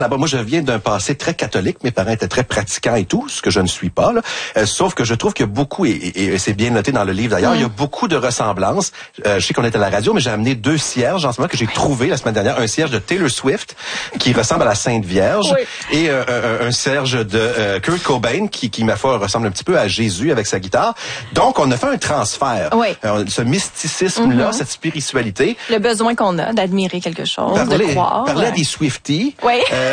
D'abord, moi, je viens d'un passé très catholique. Mes parents étaient très pratiquants et tout, ce que je ne suis pas. Là. Sauf que je trouve qu'il y a beaucoup, et c'est bien noté dans le livre d'ailleurs, il y a beaucoup de ressemblances. Je sais qu'on est à la radio, mais j'ai amené 2 cierges en ce moment que j'ai trouvé la semaine dernière. Un cierge de Taylor Swift qui ressemble à la Sainte Vierge et un cierge de Kurt Cobain qui, ma foi, ressemble un petit peu à Jésus avec sa guitare. Donc, on a fait un transfert. Ce mysticisme-là, cette spiritualité. Le besoin qu'on a d'admirer quelque chose, de croire. Parler à des Swifties.